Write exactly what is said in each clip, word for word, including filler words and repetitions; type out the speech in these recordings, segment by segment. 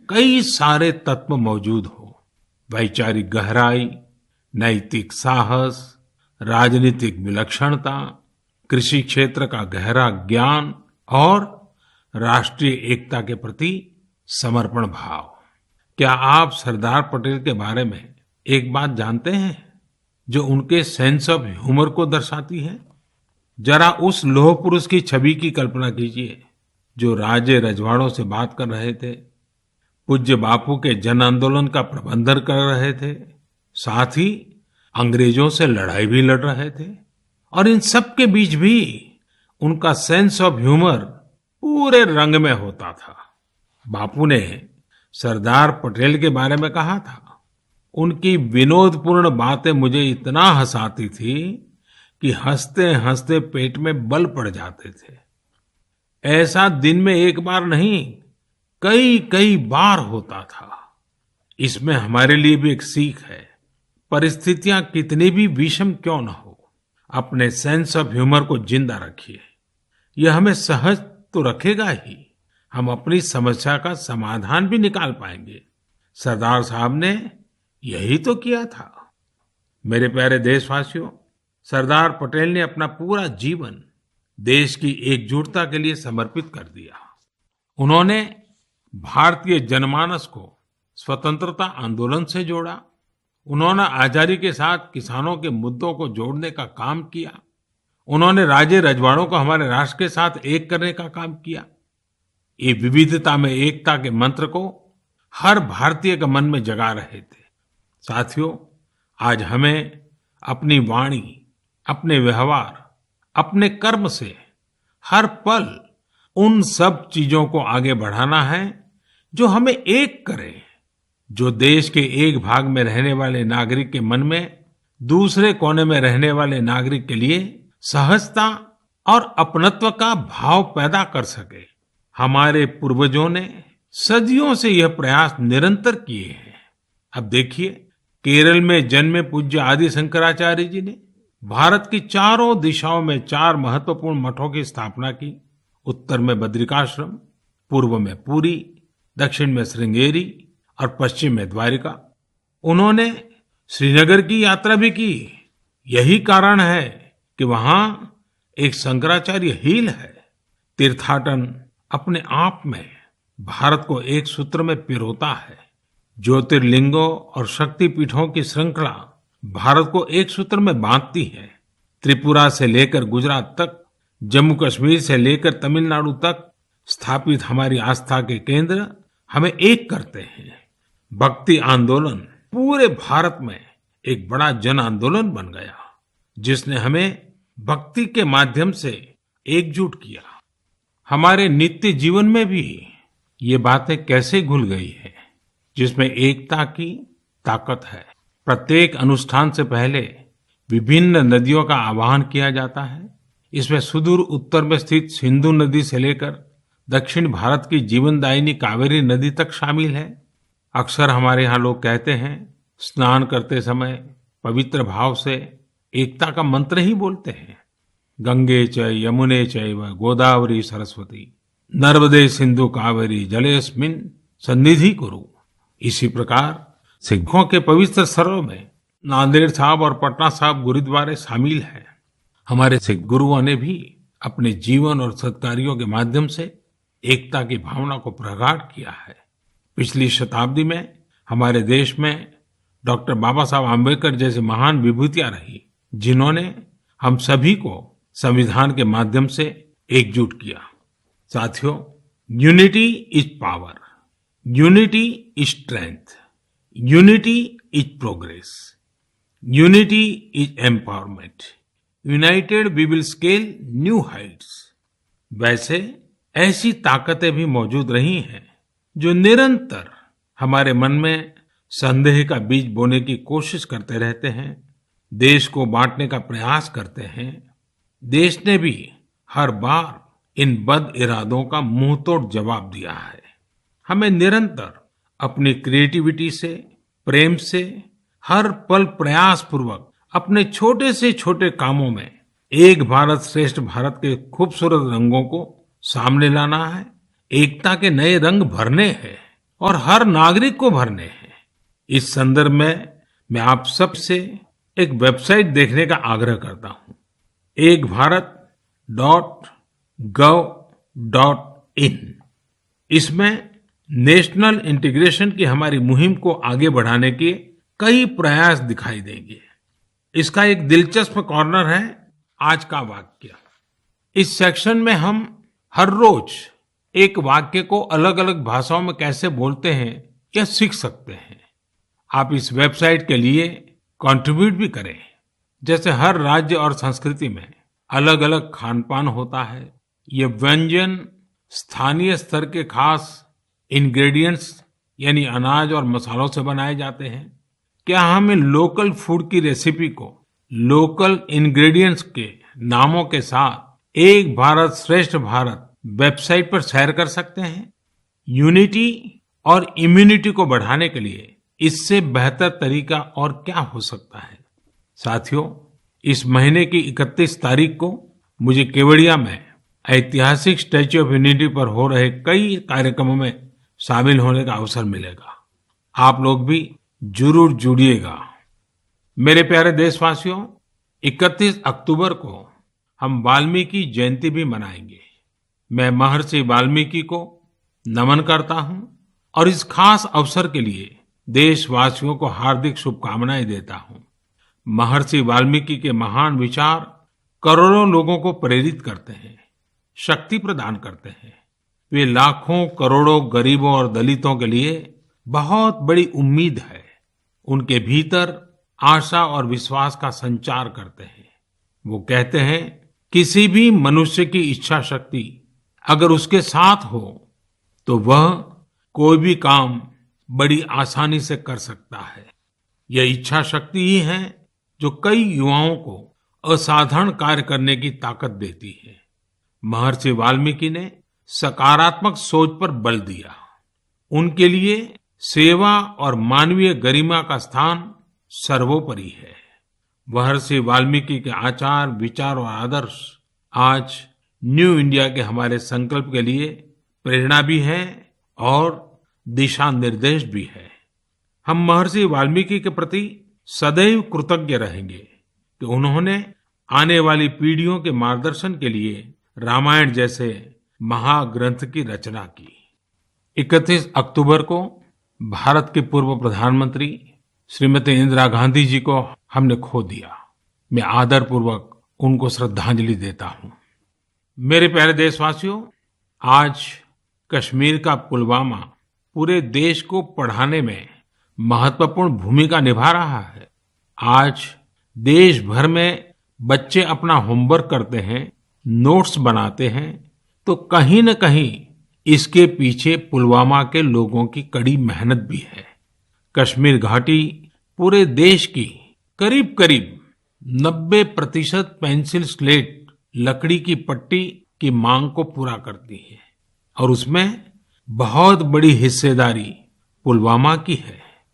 कई सारे तत्व मौजूद हो। वैचारिक गहराई, नैतिक साहस, राजनीतिक विलक्षणता, कृषि क्षेत्र का गहरा ज्ञान और राष्ट्रीय एकता के प्रति समर्पण भाव। क्या आप सरदार पटेल के बारे में एक बात जानते हैं जो उनके सेंस ऑफ ह्यूमर को दर्शाती है? जरा उस लौह पुरुष की छवि की कल्पना कीजिए जो राज्य रजवाड़ों से बात कर रहे थे, पूज्य बापू के जन आंदोलन का प्रबंधन कर रहे थे, साथ ही अंग्रेजों से लड़ाई भी लड़ रहे थे, और इन सब के बीच भी उनका सेंस ऑफ ह्यूमर पूरे रंग में होता था। बापू ने सरदार पटेल के बारे में कहा था, उनकी विनोदपूर्ण बातें मुझे इतना हंसाती थी कि हंसते हंसते पेट में बल पड़ जाते थे। ऐसा दिन में एक बार नहीं, कई कई बार होता था। इसमें हमारे लिए भी एक सीख है, परिस्थितियां कितनी भी विषम क्यों न हो, अपने सेंस ऑफ ह्यूमर को जिंदा रखिए। यह हमें सहज तो रखेगा ही, हम अपनी समस्या का समाधान भी निकाल पाएंगे। सरदार साहब ने यही तो किया था। मेरे प्यारे देशवासियों, सरदार पटेल ने अपना पूरा जीवन देश की एकजुटता के लिए समर्पित कर दिया। उन्होंने भारतीय जनमानस को स्वतंत्रता आंदोलन से जोड़ा। उन्होंने आजादी के साथ किसानों के मुद्दों को जोड़ने का काम किया। उन्होंने राज्य रजवाड़ों को हमारे राष्ट्र के साथ एक करने का काम किया। ये विविधता में एकता के मंत्र को हर भारतीय के मन में जगा रहे थे। साथियों, आज हमें अपनी वाणी, अपने व्यवहार, अपने कर्म से हर पल उन सब चीजों को आगे बढ़ाना है जो हमें एक करे, जो देश के एक भाग में रहने वाले नागरिक के मन में दूसरे कोने में रहने वाले नागरिक के लिए सहजता और अपनत्व का भाव पैदा कर सके। हमारे पूर्वजों ने सदियों से यह प्रयास निरंतर किए हैं। अब देखिए, केरल में जन्मे पूज्य आदि शंकराचार्य जी ने भारत की चारों दिशाओं में चार महत्वपूर्ण मठों की स्थापना की। उत्तर में बद्रिकाश्रम, पूर्व में पुरी, दक्षिण में श्रृंगेरी और पश्चिम में द्वारिका। उन्होंने श्रीनगर की यात्रा भी की। यही कारण है कि वहां एक शंकराचार्य हिल है। तीर्थाटन अपने आप में भारत को एक सूत्र में पिरोता है। ज्योतिर्लिंगों और शक्तिपीठों की श्रृंखला भारत को एक सूत्र में बांधती है। त्रिपुरा से लेकर गुजरात तक, जम्मू कश्मीर से लेकर तमिलनाडु तक स्थापित हमारी आस्था के केंद्र हमें एक करते हैं। भक्ति आंदोलन पूरे भारत में एक बड़ा जन आंदोलन बन गया, जिसने हमें भक्ति के माध्यम से एकजुट किया। हमारे नित्य जीवन में भी ये बातें कैसे घुल गई है, जिसमें एकता की ताकत है। प्रत्येक अनुष्ठान से पहले विभिन्न नदियों का आह्वान किया जाता है। इसमें सुदूर उत्तर में स्थित सिंधु नदी से लेकर दक्षिण भारत की जीवनदायिनी कावेरी नदी तक शामिल है। अक्सर हमारे यहाँ लोग कहते हैं, स्नान करते समय पवित्र भाव से एकता का मंत्र ही बोलते हैं। गंगे च यमुने चैव गोदावरी सरस्वती नर्मदे सिंधु कावेरी जलेस्मिन् सन्निधि कुरु। इसी प्रकार सिखों के पवित्र स्थलों में नांदेड़ साहब और पटना साहब गुरुद्वारे शामिल हैं। हमारे सिख गुरुओं ने भी अपने जीवन और सत्कार्यों के माध्यम से एकता की भावना को प्रगाढ़ किया है। पिछली शताब्दी में हमारे देश में डॉक्टर बाबा साहब आम्बेडकर जैसे महान विभूतियां रही, जिन्होंने हम सभी को संविधान के माध्यम से एकजुट किया। साथियों, unity is power, unity is strength, unity is progress, unity is empowerment, United we will scale new Heights. वैसे ऐसी ताकतें भी मौजूद रही हैं जो निरंतर हमारे मन में संदेह का बीज बोने की कोशिश करते रहते हैं, देश को बांटने का प्रयास करते हैं। देश ने भी हर बार इन बद इरादों का मुंहतोड़ जवाब दिया है। हमें निरंतर अपनी क्रिएटिविटी से, प्रेम से, हर पल प्रयास पूर्वक अपने छोटे से छोटे कामों में एक भारत श्रेष्ठ भारत के खूबसूरत रंगों को सामने लाना है। एकता के नए रंग भरने हैं और हर नागरिक को भरने हैं। इस संदर्भ में मैं आप सब से एक वेबसाइट देखने का आग्रह करता हूँ, एक Bharat dot gov dot in. इसमें नेशनल इंटीग्रेशन की हमारी मुहिम को आगे बढ़ाने के कई प्रयास दिखाई देंगे। इसका एक दिलचस्प कॉर्नर है आज का वाक्य। इस सेक्शन में हम हर रोज एक वाक्य को अलग अलग भाषाओं में कैसे बोलते हैं यह सीख सकते हैं। आप इस वेबसाइट के लिए कंट्रीब्यूट भी करें। जैसे हर राज्य और संस्कृति में अलग अलग खान पान होता है, ये व्यंजन स्थानीय स्तर के खास इंग्रेडिएंट्स यानी अनाज और मसालों से बनाए जाते हैं। क्या हम इन लोकल फूड की रेसिपी को लोकल इंग्रेडिएंट्स के नामों के साथ एक भारत श्रेष्ठ भारत वेबसाइट पर शेयर कर सकते हैं? यूनिटी और इम्यूनिटी को बढ़ाने के लिए इससे बेहतर तरीका और क्या हो सकता है? साथियों, इस महीने की इकतीस तारीख को मुझे केवड़िया में ऐतिहासिक स्टैच्यू ऑफ यूनिटी पर हो रहे कई कार्यक्रमों में शामिल होने का अवसर मिलेगा। आप लोग भी जरूर जुड़िएगा। मेरे प्यारे देशवासियों, इकतीस अक्टूबर को हम वाल्मीकि जयंती भी मनाएंगे। मैं महर्षि वाल्मीकि को नमन करता हूं और इस खास अवसर के लिए देशवासियों को हार्दिक शुभकामनाएं देता हूं। महर्षि वाल्मीकि के महान विचार करोड़ों लोगों को प्रेरित करते हैं, शक्ति प्रदान करते हैं। वे लाखों करोड़ों गरीबों और दलितों के लिए बहुत बड़ी उम्मीद है। उनके भीतर आशा और विश्वास का संचार करते हैं। वो कहते हैं, किसी भी मनुष्य की इच्छा शक्ति अगर उसके साथ हो तो वह कोई भी काम बड़ी आसानी से कर सकता है। यह इच्छा शक्ति ही है जो कई युवाओं को असाधारण कार्य करने की ताकत देती है। महर्षि वाल्मीकि ने सकारात्मक सोच पर बल दिया। उनके लिए सेवा और मानवीय गरिमा का स्थान सर्वोपरि है। महर्षि वाल्मीकि के आचार, विचार और आदर्श आज न्यू इंडिया के हमारे संकल्प के लिए प्रेरणा भी है और दिशा निर्देश भी है। हम महर्षि वाल्मीकि के प्रति सदैव कृतज्ञ रहेंगे कि उन्होंने आने वाली पीढ़ियों के मार्गदर्शन के लिए रामायण जैसे महाग्रंथ की रचना की। इकतीस अक्टूबर को भारत के पूर्व प्रधानमंत्री श्रीमती इंदिरा गांधी जी को हमने खो दिया। मैं आदरपूर्वक उनको श्रद्धांजलि देता हूं। मेरे प्यारे देशवासियों, आज कश्मीर का पुलवामा पूरे देश को पढ़ाने में महत्वपूर्ण भूमिका निभा रहा है। आज देश भर में बच्चे अपना होमवर्क करते हैं, नोट्स बनाते हैं, तो कहीं न कहीं इसके पीछे पुलवामा के लोगों की कड़ी मेहनत भी है। कश्मीर घाटी पूरे देश की करीब करीब नब्बे प्रतिशत पेंसिल स्लेट लकड़ी की पट्टी की मांग को पूरा करती है और उसमें बहुत बड़ी हिस्सेदारी पुलवामा की है।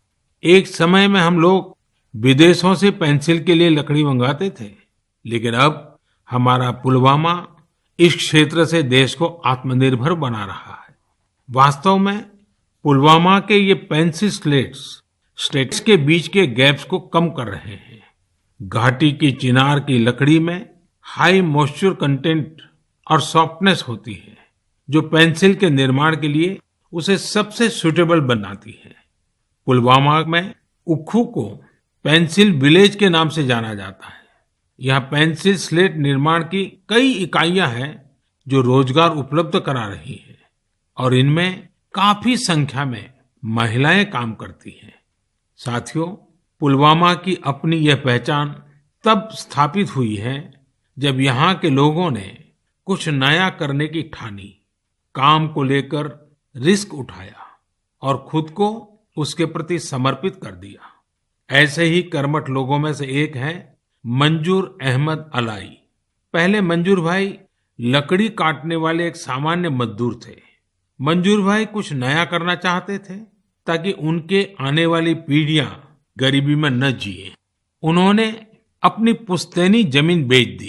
एक समय में हम लोग विदेशों से पेंसिल के लिए लकड़ी मंगाते थे, लेकिन अब हमारा पुलवामा इस क्षेत्र से देश को आत्मनिर्भर बना रहा है। वास्तव में पुलवामा के ये पेंसिल स्लेट्स स्टेट्स के बीच के गैप्स को कम कर रहे हैं। घाटी की चिनार की लकड़ी में हाई मॉइस्चर कंटेंट और सॉफ्टनेस होती है, जो पेंसिल के निर्माण के लिए उसे सबसे सूटेबल बनाती है। पुलवामा में उक्खू को पेंसिल विलेज के नाम से जाना जाता है। यहाँ पेंसिल स्लेट निर्माण की कई इकाइयां हैं जो रोजगार उपलब्ध करा रही हैं और इनमें काफी संख्या में महिलाएं काम करती हैं। साथियों, पुलवामा की अपनी यह पहचान तब स्थापित हुई है जब यहाँ के लोगों ने कुछ नया करने की ठानी, काम को लेकर रिस्क उठाया और खुद को उसके प्रति समर्पित कर दिया। ऐसे ही कर्मठ लोगों में से एक है मंजूर अहमद अलाई। पहले मंजूर भाई लकड़ी काटने वाले एक सामान्य मजदूर थे। मंजूर भाई कुछ नया करना चाहते थे ताकि उनके आने वाली पीढ़ियां गरीबी में न जिए। उन्होंने अपनी पुश्तैनी जमीन बेच दी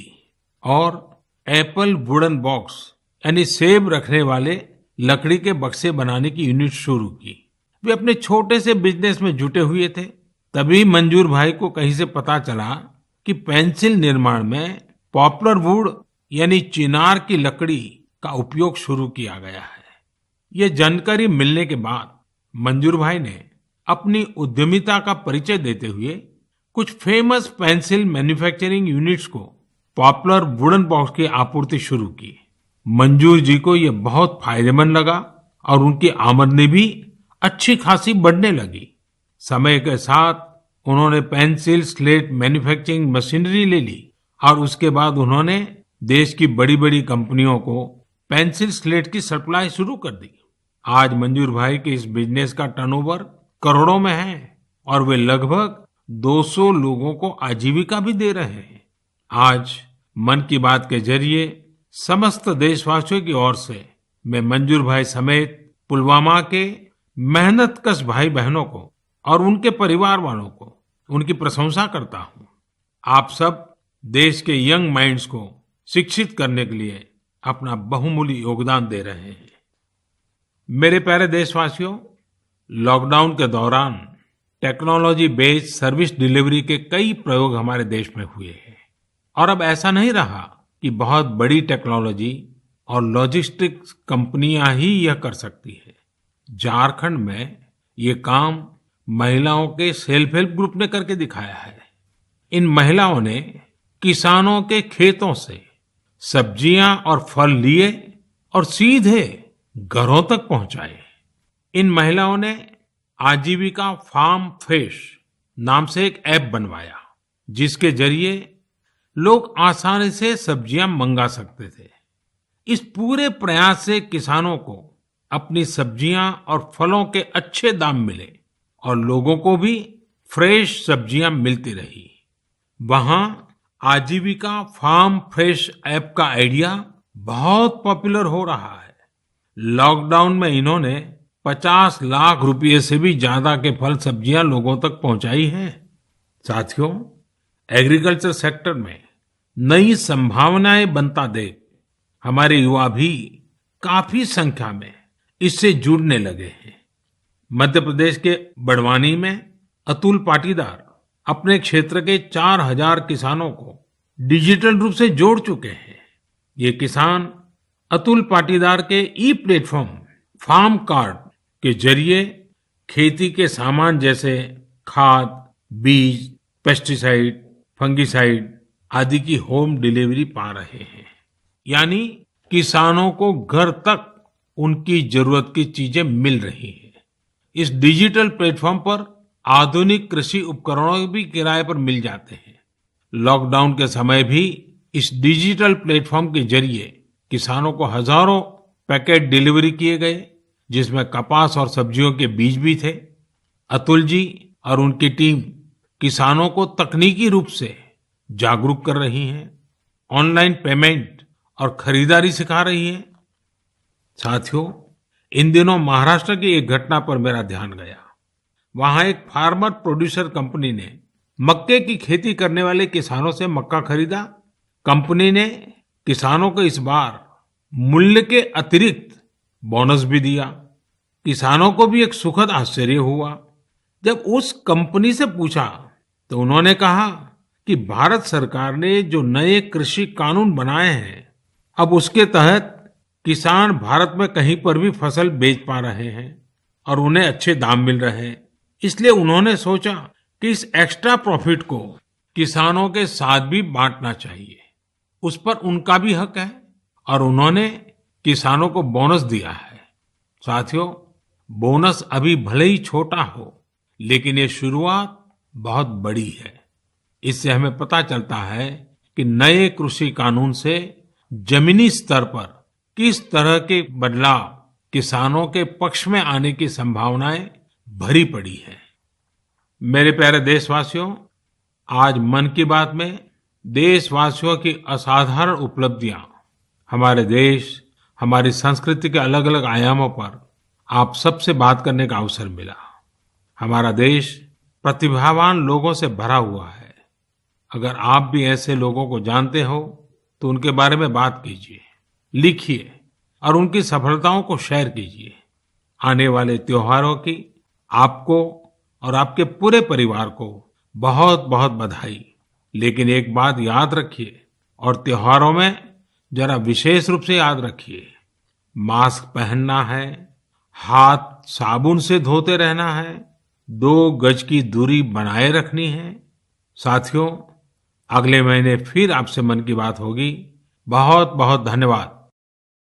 और एप्पल वुडन बॉक्स यानी सेब रखने वाले लकड़ी के बक्से बनाने की यूनिट शुरू की। वे अपने छोटे से बिजनेस में जुटे हुए थे। तभी मंजूर भाई को कहीं से पता चला कि पेंसिल निर्माण में पॉपुलर वुड यानी चिनार की लकड़ी का उपयोग शुरू किया गया है। ये जानकारी मिलने के बाद मंजूर भाई ने अपनी उद्यमिता का परिचय देते हुए कुछ फेमस पेंसिल मैन्युफैक्चरिंग यूनिट्स को पॉपुलर वुडन बॉक्स की आपूर्ति शुरू की। मंजूर जी को ये बहुत फायदेमंद लगा और उनकी आमदनी भी अच्छी खासी बढ़ने लगी। समय के साथ उन्होंने पेंसिल स्लेट मैन्युफैक्चरिंग मशीनरी ले ली और उसके बाद उन्होंने देश की बड़ी-बड़ी कंपनियों को पेंसिल स्लेट की सप्लाई शुरू कर दी। आज मंजूर भाई के इस बिजनेस का टर्नओवर करोड़ों में है और वे लगभग दो सौ लोगों को आजीविका भी दे रहे हैं। आज मन की बात के जरिए समस्त देशवासियों की ओर से मैं मंजूर भाई समेत पुलवामा के मेहनतकश भाई बहनों को और उनके परिवार वालों को उनकी प्रशंसा करता हूँ। आप सब देश के यंग माइंड्स को शिक्षित करने के लिए अपना बहुमूल्य योगदान दे रहे हैं। मेरे प्यारे देशवासियों, लॉकडाउन के दौरान टेक्नोलॉजी बेस्ड सर्विस डिलीवरी के कई प्रयोग हमारे देश में हुए हैं और अब ऐसा नहीं रहा कि बहुत बड़ी टेक्नोलॉजी और लॉजिस्टिक्स कंपनियां ही यह कर सकती है। झारखंड में ये काम महिलाओं के सेल्फ हेल्प ग्रुप ने करके दिखाया है। इन महिलाओं ने किसानों के खेतों से सब्जियां और फल लिए और सीधे घरों तक पहुंचाए। इन महिलाओं ने आजीविका फार्म फ्रेश नाम से एक ऐप बनवाया, जिसके जरिए लोग आसानी से सब्जियां मंगा सकते थे। इस पूरे प्रयास से किसानों को अपनी सब्जियां और फलों के अच्छे दाम मिले और लोगों को भी फ्रेश सब्जियां मिलती रही। वहां आजीविका फार्म फ्रेश ऐप का आइडिया बहुत पॉपुलर हो रहा है। लॉकडाउन में इन्होंने पचास लाख रुपए से भी ज्यादा के फल सब्जियां लोगों तक पहुंचाई हैं। साथियों, एग्रीकल्चर सेक्टर में नई संभावनाएं बनता देख हमारे युवा भी काफी संख्या में इससे जुड़ने लगे हैं। मध्य प्रदेश के बड़वानी में अतुल पाटीदार अपने क्षेत्र के चार हज़ार किसानों को डिजिटल रूप से जोड़ चुके हैं। ये किसान अतुल पाटीदार के ई प्लेटफॉर्म फार्म कार्ड के जरिए खेती के सामान जैसे खाद, बीज, पेस्टिसाइड, फंगिसाइड आदि की होम डिलीवरी पा रहे हैं। यानी किसानों को घर तक उनकी जरूरत की चीजें मिल रही हैं। इस डिजिटल प्लेटफॉर्म पर आधुनिक कृषि उपकरणों भी किराए पर मिल जाते हैं। लॉकडाउन के समय भी इस डिजिटल प्लेटफॉर्म के जरिए किसानों को हजारों पैकेट डिलीवरी किए गए, जिसमें कपास और सब्जियों के बीज भी थे। अतुल जी और उनकी टीम किसानों को तकनीकी रूप से जागरूक कर रही है, ऑनलाइन पेमेंट और खरीदारी सिखा रही है। साथियों, इन दिनों महाराष्ट्र की एक घटना पर मेरा ध्यान गया। वहां एक फार्मर प्रोड्यूसर कंपनी ने मक्के की खेती करने वाले किसानों से मक्का खरीदा। कंपनी ने किसानों को इस बार मूल्य के अतिरिक्त बोनस भी दिया। किसानों को भी एक सुखद आश्चर्य हुआ। जब उस कंपनी से पूछा तो उन्होंने कहा कि भारत सरकार ने जो नए कृषि कानून बनाए हैं, अब उसके तहत किसान भारत में कहीं पर भी फसल बेच पा रहे हैं और उन्हें अच्छे दाम मिल रहे हैं। इसलिए उन्होंने सोचा कि इस एक्स्ट्रा प्रॉफिट को किसानों के साथ भी बांटना चाहिए। उस पर उनका भी हक है और उन्होंने किसानों को बोनस दिया है। साथियों, बोनस अभी भले ही छोटा हो, लेकिन ये शुरुआत बहुत बड़ी है। इससे हमें पता चलता है कि नए कृषि कानून से जमीनी स्तर पर किस तरह के बदलाव किसानों के पक्ष में आने की संभावनाएं भरी पड़ी है। मेरे प्यारे देशवासियों, आज मन की बात में देशवासियों की असाधारण उपलब्धियां, हमारे देश, हमारी संस्कृति के अलग अलग आयामों पर आप सबसे बात करने का अवसर मिला। हमारा देश प्रतिभावान लोगों से भरा हुआ है। अगर आप भी ऐसे लोगों को जानते हो तो उनके बारे में बात कीजिए, लिखिए और उनकी सफलताओं को शेयर कीजिए। आने वाले त्योहारों की आपको और आपके पूरे परिवार को बहुत बहुत बधाई। लेकिन एक बात याद रखिए और त्योहारों में जरा विशेष रूप से याद रखिए, मास्क पहनना है, हाथ साबुन से धोते रहना है, दो गज की दूरी बनाए रखनी है। साथियों, अगले महीने फिर आपसे मन की बात होगी। बहुत बहुत धन्यवाद।